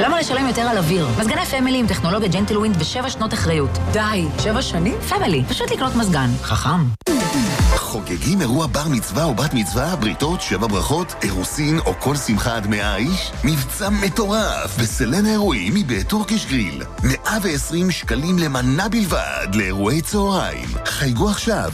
למה לשלם יותר על אוויר? מזגני פמילי עם טכנולוגיה ג'נטלווינד ו7 שנות אחריות. די, 7 שנים? פמילי, פשוט לקנות מזגן. חכם. חוגגים אירוע בר מצווה או בת מצווה, בריתות, 7 ברכות, אירוסין או כל שמחה עד 100 איש? מבצע מטורף בסלן האירועים מבית טורקיש גריל. 120 שקלים למנה בלבד לאירועי צהריים. חייגו עכשיו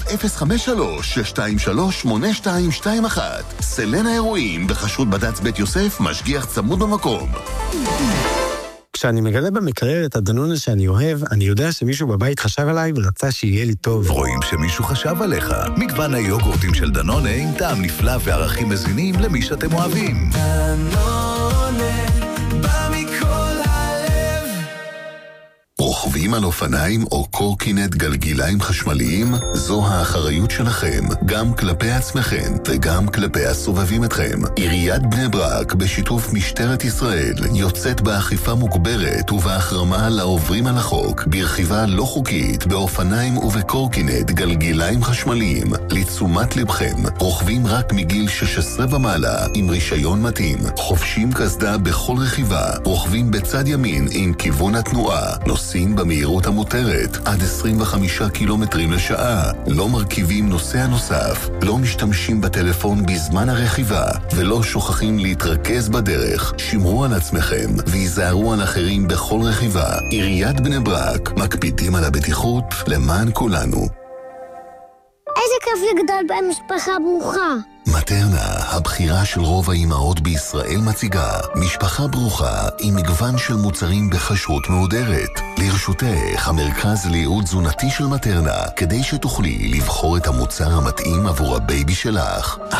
053-623-8221. סלן האירועים בחסות בד"ץ בית יוסף, משגיח צמוד במקום. כשאני מגלה במקרר את הדנונה שאני אוהב, אני יודע שמישהו בבית חשב עליי ורצה שיהיה לי טוב. רואים שמישהו חשב עליך. מגוון היוגורטים של דנונה עם טעם נפלא וערכים מזינים למי שאתם אוהבים. דנונה, בא מכל הלב. רוכבים על אופניים או קורקינט גלגיליים חשמליים? זו האחריות שלכם, גם כלפי עצמכם וגם כלפי הסובבים אתכם. עיריית בני ברק בשיתוף משטרת ישראל יוצאת באכיפה מוגברת ובהחרמה לעוברים על החוק ברכיבה לא חוקית באופניים ובקורקינט גלגיליים חשמליים. לתשומת לבכם, רוכבים רק מגיל 16 ומעלה עם רישיון מתאים, חובשים קסדה בכל רכיבה, רוכבים בצד ימין עם כיוון התנועה, נוסעים במהירות המותרת עד 25 קילומטרים לשעה, לא מרכיבים נוסע נוסף, לא משתמשים בטלפון בזמן הרכיבה ולא שוכחים להתרכז בדרך. שמרו על עצמכם ויזהרו על אחרים בכל רכיבה. עיריית בני ברק, מקפידים על הבטיחות למען כולנו. איזה כיף לגדול במשפחה ברוכה. מטרנה, הבחירה של רוב האימהות בישראל, מציגה משפחה ברוכה עם מגוון של מוצרים בחשות מהודרת. לרשותך המרכז לייעוד תזונתי של מטרנה, כדי שתוכלי לבחור את המוצר המתאים עבור הבייבי שלך. 1-800-32-33-33.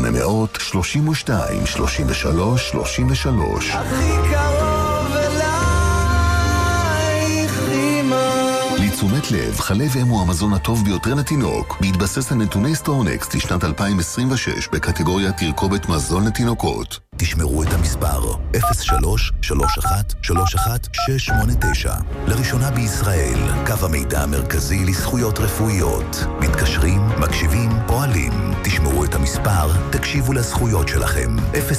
הכי קרוב אלייך אמא. לתשומת לב, חלב אם הוא המזון הטוב ביותר לתינוק, בהתבסס על נתוני סטורנקסט לשנת 2026 בקטגוריה תרכובת מזון לתינוקות. תשמרו את המספר 03-31-31689. לראשונה בישראל, קו המידע המרכזי לזכויות רפואיות. מתקשרים, מקשיבים, פועלים. תשמרו את המספר, תקשיבו לזכויות שלכם.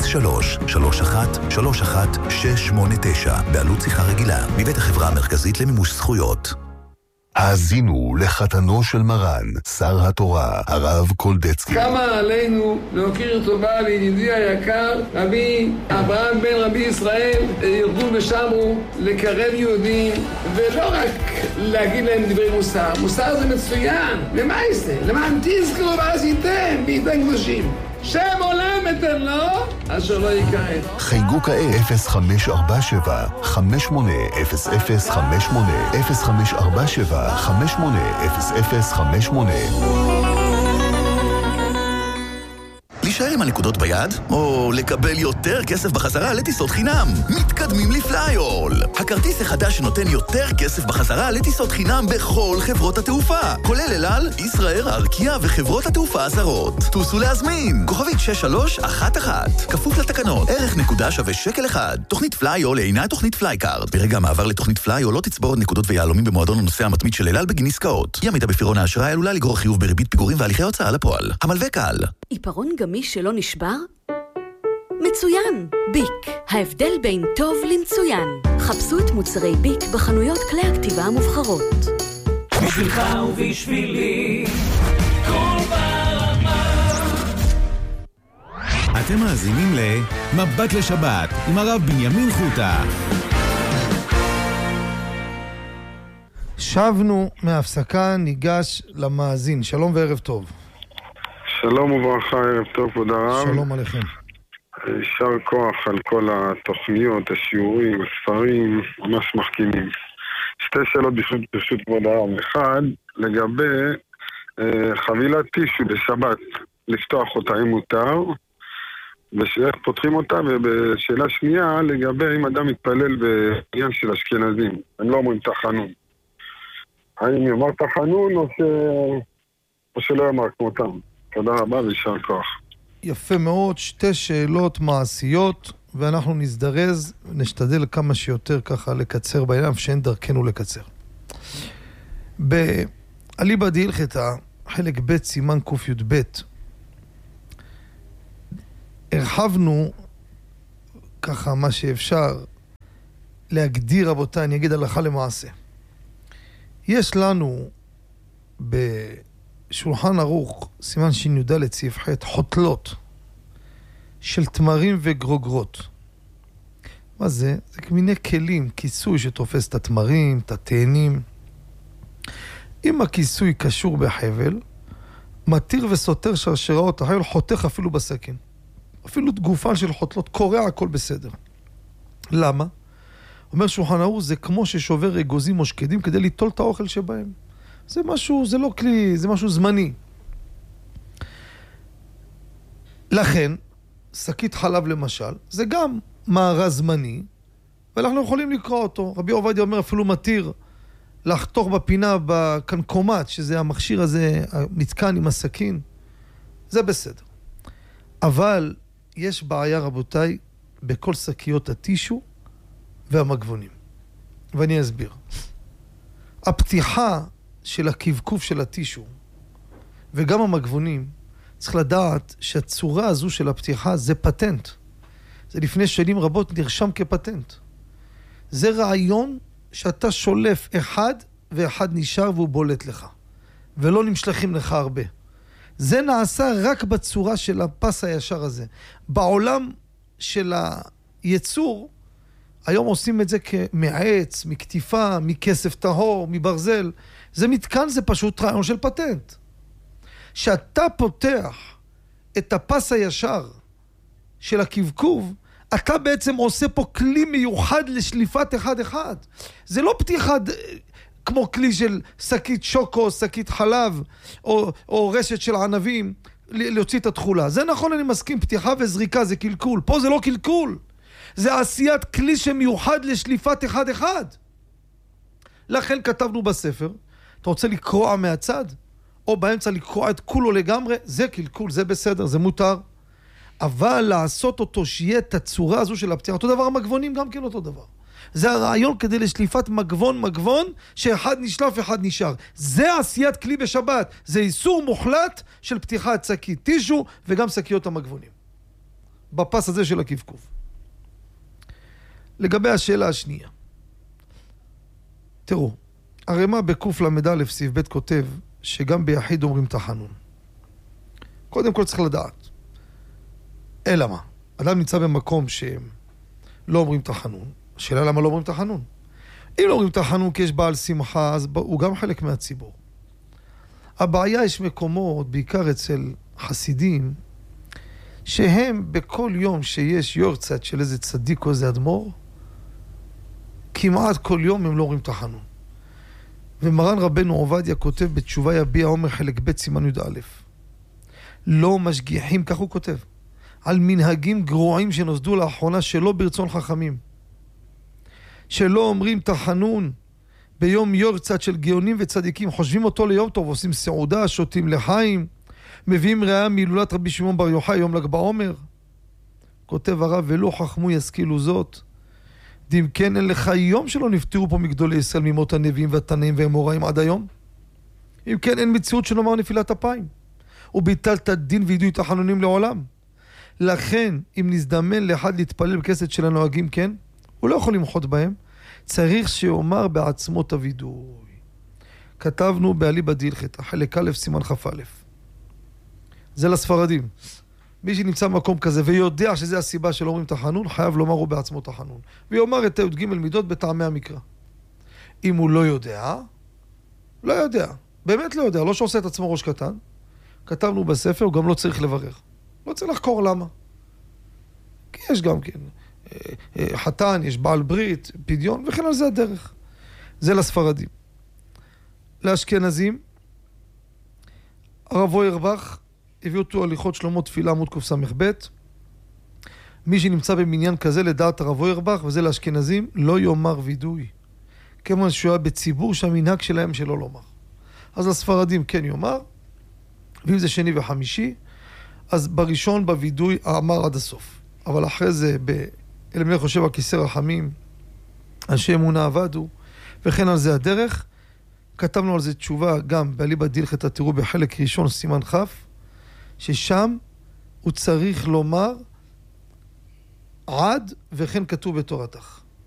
03-31-31689. בעלות שיחה רגילה, מבית החברה המרכזית למימוש זכויות. האזינו לחתנו של מרן, שר התורה, הרב קולדצקי. כמה עלינו להוקיר טובה לידידי היקר, רבי אברהם בן רבי ישראל, ארגון ושמרו, לקרב יהודים, ולא רק להגיד להם דברי מוסר. מוסר זה מצוין, למה זה? למען תזכרו ועשיתם בידי קדושים. שם עולם אתן לו, אשר לא יקראת. חייגו כעת 0547-580058. להישאר עם הנקודות ביד, או לקבל יותר כסף בחזרה לטיסות חינם. מתקדמים לפלייול. הכרטיס החדש שנותן יותר כסף בחזרה לטיסות חינם בכל חברות התעופה, כולל אל על, ישראייר, ארקיע וחברות התעופה הזרות. טוסו להזמין. כוכבית 6311. כפוף לתקנות. ערך נקודה שווה $1. תוכנית פלייול אינה תוכנית פלייקארד. ברגע המעבר לתוכנית פלייול לא תצבור נקודות ויעלומים במועדון הנוסע המתמיד של אל על בגין עסקאות. אי עמידה בפירעון האשראי עלולה לגרור חיוב בריבית פיגורים והליכי הוצאה לפועל. המלווה קל. עיפרון גמיש שלא נשבר? מצוין! ביק, ההבדל בין טוב למצוין. חפשו את מוצרי ביק בחנויות כלי הכתיבה המובחרות. בשבילך ובשבילי, כל ברמה. אתם מאזינים למבט לשבת עם הרב בנימין חוטה. שבנו מהפסקה, ניגש למאזין. שלום וערב טוב. שלום וברכה, ערב טוב, כבוד הרב. שלום עליכם. יישר כוח על כל התוכניות, השיעורים, הספרים, ממש מחכימים. שתי שאלות ברשות כבוד הרב. אחד, לגבי חבילת טישו בשבת, לפתוח אותה אם מותר, ואיך פותחים אותה, ובשאלה שנייה, לגבי אם אדם מתפלל בעניין של אשכנזים. הם לא אומרים תחנון. האם יאמר תחנון או שלא יאמר כמותם? תודה רבה וישר כוח. יפה מאוד, שתי שאלות מעשיות, ואנחנו נזדרז ונשתדל כמה שיותר ככה לקצר בעניין, שאין דרכנו לקצר. באליבא דהלכתא, חלק ב' סימן ק"י"ב, הרחבנו ככה מה שאפשר להגדיר, רבותיי, אני אגיד הלכה למעשה. יש לנו בשולחן ערוך, סימן שי"ד סעיף ח', חותלות של תמרים וגרוגרות. מה זה? זה מיני כלים, כיסוי שתופס את התמרים, את התאנים. אם הכיסוי קשור בחבל, מתיר וסותר שרשראות, החבל חותך אפילו בסכין. אפילו גופן של חותלות, קורע, הכל בסדר. למה? אומר שולחן ערוך, זה כמו ששובר אגוזים או שקדים כדי ליטול את האוכל שבהם. זה משהו, זה לא כלי, זה משהו זמני. לכן, שקית חלב למשל, זה גם מארז זמני, ואנחנו יכולים לקרוא אותו. רבי עובדיה אומר, אפילו מתיר לחתוך בפינה בקנקומט, שזה המכשיר הזה, המתקן עם הסכין. זה בסדר. אבל יש בעיה, רבותיי, בכל שקיות הטישו והמגבונים. ואני אסביר. הפתיחה של הקבקוף של הטישו וגם המגבונים, צריך לדעת שהצורה הזו של הפתיחה זה פטנט. זה לפני שנים רבות נרשם כפטנט. זה רעיון שאתה שולף אחד ואחד נשאר והוא בולט לך. ולא נמשלחים לך הרבה. זה נעשה רק בצורה של הפס הישר הזה. בעולם של היצור, היום עושים את זה מעץ, מכתיפה, מכסף טהור, מברזל. זה מתקן, זה פשוט רעיון של פטנט. שאתה פותח את הפס הישר של הקבקוב, אתה בעצם עושה פה כלי מיוחד לשליפת אחד-אחד. זה לא פתיחה כמו כלי של שקית שוקו, שקית חלב, או רשת של ענבים, להוציא את התחולה. זה נכון, אני מסכים, פתיחה וזריקה זה קלקול. פה זה לא קלקול. זה עשיית כלי שמיוחד לשליפת אחד-אחד. לכן כתבנו בספר, אתה רוצה לקרוע מהצד, או באמצע לקרוע את כולו לגמרי, זה קלקול, זה בסדר, זה מותר. אבל לעשות אותו שיהיה את הצורה הזו של הפתיחה, אותו דבר המגבונים גם כן אותו דבר. זה הרעיון כדי לשליפת מגבון, שאחד נשלף, אחד נשאר. זה עשיית כלי בשבת. זה איסור מוחלט של פתיחת שקית טישו וגם שקיות המגבונים. בפס הזה של הקבקוב. לגבי השאלה השנייה. תראו, הרמ"א בקוף למד סעיף ב' כותב שגם ביחיד אומרים תחנון. קודם כל צריך לדעת. אלא מה? אדם נמצא במקום שהם לא אומרים תחנון. השאלה למה לא אומרים תחנון? אם לא אומרים תחנון כי יש בעל שמחה, אז הוא גם חלק מהציבור. הבעיה יש מקומות, בעיקר אצל חסידים, שהם בכל יום שיש יורצת של איזה צדיק או איזה אדמו"ר, כמעט כל יום הם לא אומרים תחנון. ומרן רבנו עובדיה כותב בתשובה יביע עומר חלק ב' סימן י"א. לא משגיחים, כך הוא כותב, על מנהגים גרועים שנוסדו לאחרונה שלא ברצון חכמים. שלא אומרים תחנון ביום יורצת של גאונים וצדיקים, חושבים אותו ליום טוב, עושים סעודה, שותים לחיים, מביאים ראיה מהילולת רבי שמעון בר יוחאי יום ל"ג בעומר. כותב הרב, ולא חכמו ישכילו זאת, דים כן אין לך יום שלא נפטרו פה מגדולי ישראל ממות הנביאים והתנאים והאמוראים עד היום. אם כן אין מציאות שנאמר נפילת אפיים, וביטלת דין וידוי תחנונים לעולם. לכן אם נזדמן לאחד להתפלל בכסת של הנוהגים, כן, הוא לא יכול למחות בהם, צריך שיאמר בעצמו את הווידוי. כתבנו באליבא דהלכתא, חלק א' סימן כ"א. זה לספרדים. מי שנמצא במקום כזה ויודע שזה הסיבה שלא אומרים תחנון, חייב לומר הוא בעצמו תחנון. ויאמר את י"ג מידות בטעמי המקרא. אם הוא לא יודע, לא יודע. באמת לא יודע, לא שעושה את עצמו ראש קטן. כתבנו בספר, הוא גם לא צריך לברר. לא צריך לחקור למה. כי יש גם כן חתן, יש בעל ברית, פדיון, וכן על זה הדרך. זה לספרדים. לאשכנזים, הרב אוירבך, הביאו אותו הליכות שלמה תפילה עמוד קס"ב. מי שנמצא במניין כזה לדעת הרב אוירבך, וזה לאשכנזים, לא יאמר וידוי. כמובן שהוא היה בציבור שהמנהג שלהם שלא לומר. אז לספרדים כן יאמר, ואם זה שני וחמישי, אז בראשון בוידוי אמר עד הסוף. אבל אחרי זה, אלמלך חושב על כיסא רחמים, אנשי אמונה עבדו, וכן על זה הדרך. כתבנו על זה תשובה גם באליבא דהלכתא, תראו בחלק ראשון סימן כ', ששם הוא צריך לומר עד וכן כתוב בתורתך.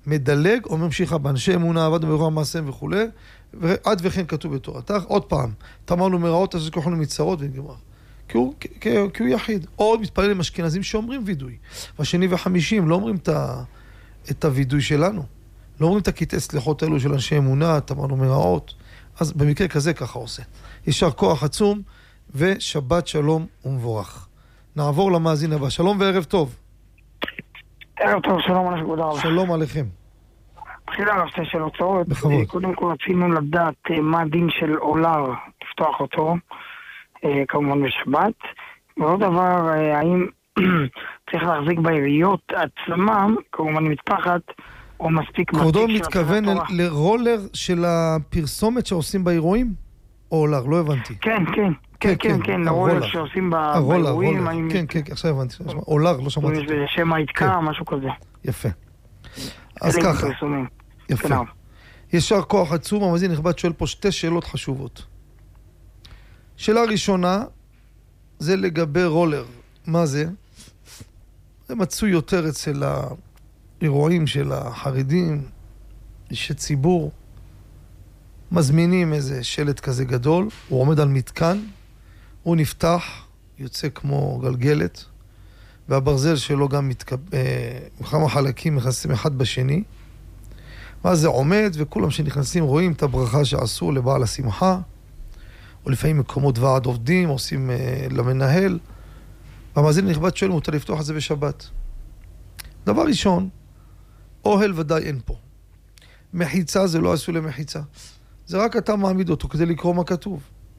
מדלג או ממשיך הבא. אנשי אמונה עבדנו ברוח מעשיהם וכו', ועד וכן כתוב בתורתך. עוד פעם, תמרנו מרעות, אז כוחנו מצרות ונגמר. כי הוא יחיד. עוד מתפלל עם אשכנזים שאומרים וידוי. והשני וחמישים לא אומרים את הוידוי שלנו. לא אומרים את הקטעי סליחות האלו של אנשי אמונה, תמרנו מרעות. אז במקרה כזה ככה עושה. יישר כוח עצום, ושבת שלום ומבורך. נעבור למאזין הבא. שלום וערב טוב. ערב טוב, שלום עליכם, תודה רבה. שלום עליכם. תחילה הרב שתי שאלות קצרות. בכבוד. קודם כל רצינו לדעת מה הדין של אולר, לפתוח אותו, כמובן בשבת. ועוד דבר, האם צריך להחזיק בעיריות עצמם, כמובן מטפחת, או מספיק כבודו מתכוון לרולר של הפרסומת שעושים באירועים? או אולר, לא הבנתי. כן, לרולר שעושים באירועים. כן, עכשיו הבנתי. אולר, לא שמעתי. שם העתקה, משהו כזה. יפה. אז ככה. יפה. ישר כוח עצום, המאזין נכבד שואל פה שתי שאלות חשובות. שאלה ראשונה, זה לגבי רולר. מה זה? זה מצוי יותר אצל האירועים של החרדים, שציבור מזמינים איזה שלט כזה גדול, הוא עומד על מתקן, הוא נפתח, יוצא כמו גלגלת, והברזל שלו גם כמה חלקים נכנסים אחד בשני, ואז זה עומד, וכולם שנכנסים רואים את הברכה שעשו לבעל השמחה, או לפעמים מקומות ועד עובדים, עושים למנהל, והמאזין נכבד שואל, מותר לפתוח את זה בשבת. דבר ראשון, אוהל ודאי אין פה. מחיצה זה לא עשו למחיצה. זה רק אתה מעמיד אותו כדי לקרוא מה כתוב.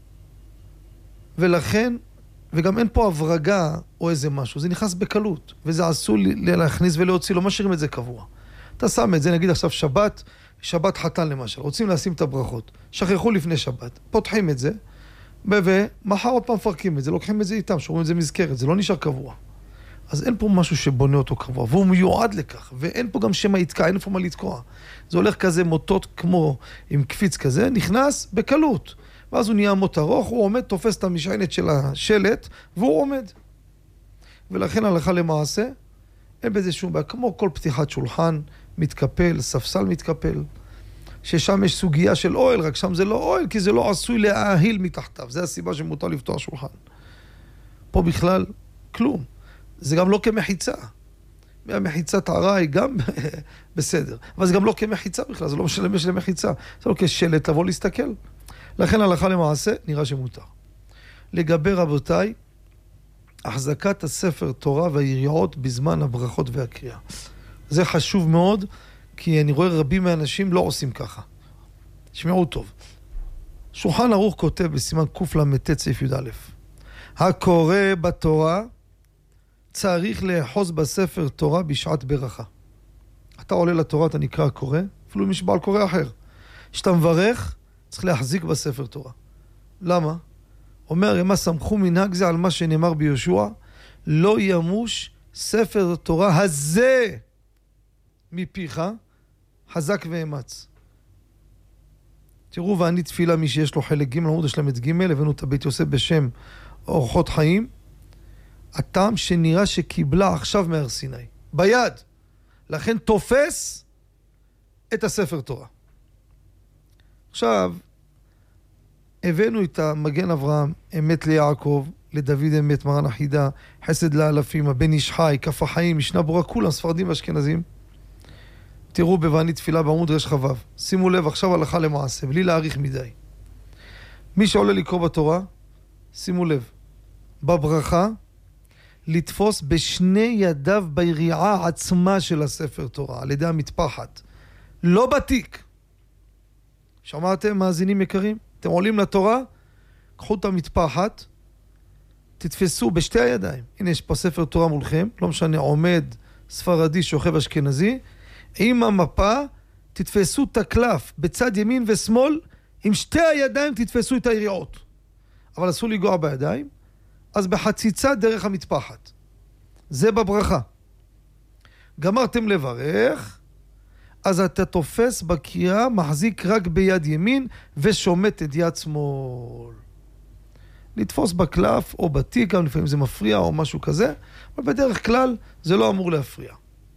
ולכן, וגם אין פה הברגה או איזה משהו, זה נכנס בקלות, וזה עשו להכניס ולהוציא, לא משאירים את זה קבוע. אתה שם את זה, נגיד עכשיו שבת חתן למשל, רוצים לשים את הברכות, שכחו לפני שבת, פותחים את זה, ומחר עוד פעם פרקים את זה, לוקחים את זה איתם, שומרים את זה מזכרת, זה לא נשאר קבוע. אז אין פה משהו שבונה אותו קבוע, והוא מיועד לכך, ואין פה גם שמה יתקע, אין פה מה לתקוע. זה הולך כזה מוטות כמו עם קפיץ כזה, נכנס בקלות. ואז הוא נהיה מוט ארוך, הוא עומד, תופס את המשענת של השלט, והוא עומד. ולכן הלכה למעשה, אין בזה שום בעיה, כמו כל פתיחת שולחן, מתקפל, ספסל מתקפל, ששם יש סוגיה של אוהל, רק שם זה לא אוהל, כי זה לא עשוי להאהיל מתחתיו. זה הסיבה שמותר לפתוח שולחן. פה בכלל, כלום. זה גם לא כמחיצה. המחיצת הערה היא גם בסדר. אבל זה גם לא כמחיצה בכלל, זה לא משלמש למחיצה. זה לא כשלט לבוא להסתכל. לכן הלכה למעשה נראה שמותר. לגבי רבותיי, החזקת הספר תורה והיריעות בזמן הברכות והקריאה. זה חשוב מאוד, כי אני רואה רבים מהאנשים לא עושים ככה. שמעו טוב. שולחן ערוך כותב בסימן קל"ט סעיף י"א. הקורא בתורה צריך לאחוז בספר תורה בשעת ברכה. אתה עולה לתורה, אתה נקרא קורא, אפילו אם יש בעל קורא אחר. כשאתה מברך, צריך להחזיק בספר תורה. למה? אומר, מה סמכו מנהג זה על מה שנאמר ביהושע, לא ימוש ספר תורה הזה מפיך, חזק ואמץ. תראו, ואני תפילה מי שיש לו חלק ג' עמוד השלמת ג', הבאנו את הבית יוסף בשם אורחות חיים, הטעם שנראה שקיבלה עכשיו מהר סיני, ביד. לכן תופס את הספר תורה. עכשיו, הבאנו את המגן אברהם, אמת ליעקב, לדוד אמת, מרן החידה, חסד לאלפים, הבן איש חי, כף החיים, משנה ברורה, כולם ספרדים ואשכנזים. תראו בבעני תפילה בעמוד רש חבב. שימו לב עכשיו הלכה למעשה, בלי להאריך מדי. מי שעולה לקרוא בתורה, שימו לב, בברכה, לתפוס בשני ידיו ביריעה עצמה של הספר תורה, על ידי המטפחת. לא בתיק. שמעתם, מאזינים יקרים? אתם עולים לתורה, קחו את המטפחת, תתפסו בשתי הידיים. הנה יש פה ספר תורה מולכם, לא משנה, עומד ספרדי, שוכב אשכנזי, עם המפה, תתפסו את הקלף בצד ימין ושמאל, עם שתי הידיים תתפסו את היריעות. אבל אסור לגוע בידיים, אז בחציצה דרך המטפחת. זה בברכה. גמרתם לברך, אז אתה תופס בקריאה, מחזיק רק ביד ימין, ושומט את יד שמאל. לתפוס בקלף או בתיק, גם לפעמים זה מפריע או משהו כזה, אבל בדרך כלל זה לא אמור להפריע.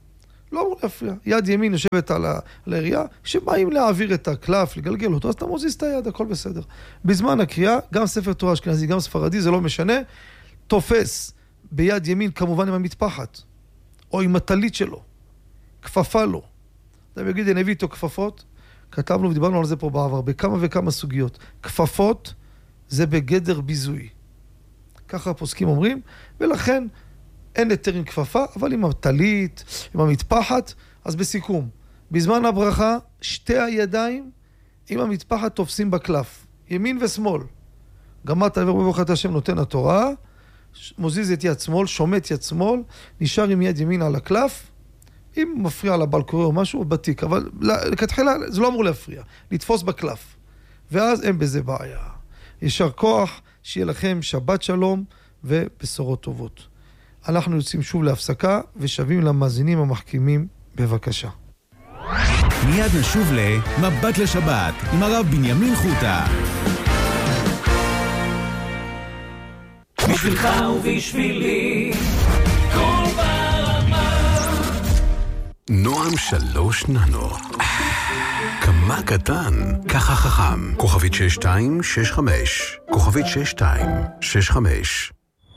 לא אמור להפריע. יד ימין יושבת על העירייה, שבאים להעביר את הקלף, לגלגל אותו, אז אתה מוזיז את היד, הכל בסדר. בזמן הקריאה, גם ספר תורה אשכנזי, גם ספרדי, זה לא משנה, תופס ביד ימין, כמובן עם המטפחת, או עם הטלית שלו, כפפה לו. אתה מגיד, אני הביא איתו כפפות, כתבנו ודיברנו על זה פה בעבר, בכמה וכמה סוגיות. כפפות זה בגדר ביזוי. ככה הפוסקים אומרים, ולכן אין יותר עם כפפה, אבל עם הטלית, עם המטפחת, אז בסיכום. בזמן הברכה, שתי הידיים עם המטפחת תופסים בקלף, ימין ושמאל. גמרת עבר בברכת השם נותן התורה, מוזיז את יד שמאל, שומט יד שמאל, נשאר עם יד ימין על הקלף, אם מפריע לבעל קורא או משהו, בתיק, אבל לכתחילה זה לא אמור להפריע, לתפוס בקלף. ואז אין בזה בעיה. ישר כוח, שיהיה לכם שבת שלום ובשורות טובות. אנחנו יוצאים שוב להפסקה ושבים למאזינים המחכימים, בבקשה. מיד נשוב למבט לשבת עם הרב בנימין חוטה. בשבילך ובשבילי כל ברמה. נועם 3 ננו. כמה קטן, ככה חכם. כוכבית 6265. כוכבית 6265.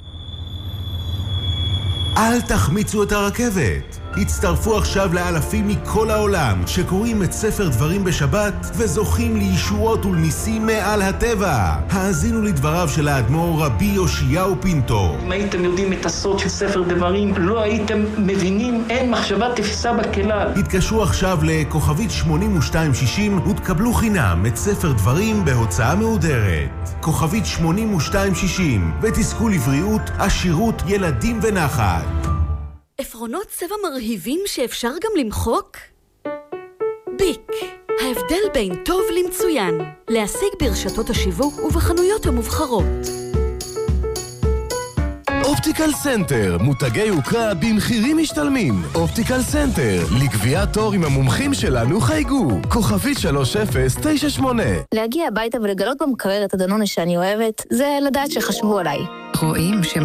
אל תחמיצו את הרכבת. הצטרפו עכשיו לאלפים מכל העולם שקוראים את ספר דברים בשבת וזוכים לישועות ולניסים מעל הטבע. האזינו לדבריו של האדמו"ר רבי יאשיהו פינטו. אם הייתם יודעים את הסוד של ספר דברים, לא הייתם מבינים, אין מחשבה תפיסה בכלל. התקשרו עכשיו לכוכבית 8260 ותקבלו חינם את ספר דברים בהוצאה מהודרת. כוכבית 8260 ותזכו לבריאות, עשירות, ילדים ונחת. עפרונות צבע מרהיבים שאפשר גם למחוק? ביק, ההבדל בין טוב למצוין. להשיג ברשתות השיווק ובחנויות המובחרות. אופטיקל סנטר, מותגי יוקרה במחירים משתלמים. אופטיקל סנטר, לקביעת תור עם המומחים שלנו חייגו. כוכבית 3098. להגיע הביתה ולגלות במקרר את הדנונה שאני אוהבת, זה לדעת שחשבו עליי. רואים